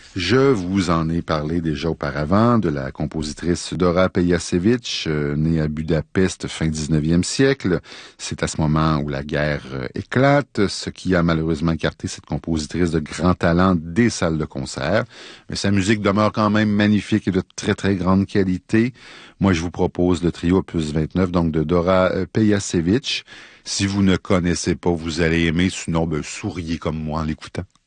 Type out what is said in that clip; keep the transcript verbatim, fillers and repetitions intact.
Je vous en ai parlé déjà auparavant de la compositrice Dora Pejacevic, euh, née à Budapest fin dix-neuvième siècle. C'est à ce moment où la guerre euh, éclate, ce qui a malheureusement écarté cette compositrice de grand talent des salles de concert. Mais sa musique demeure quand même magnifique et de très très grande qualité. Moi, je vous propose le trio opus vingt-neuf, donc de Dora euh, Pejacevic. Si vous ne connaissez pas, vous allez aimer, sinon ben, souriez comme moi en l'écoutant.